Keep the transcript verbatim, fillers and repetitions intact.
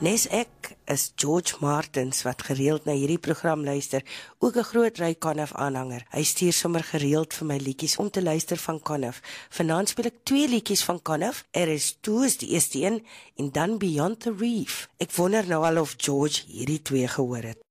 Nes ek is George Martins wat gereeld na hierdie program luister, ook 'n groot Ray Conniff aanhanger. Hy stuur sommer gereeld vir my liedjies om te luister van Conniff. Vanaand speel ek twee liedjies van Conniff. Er is toe is die eerste een en dan Beyond the Reef. Ek wonder nou al of George hierdie twee gehoor het.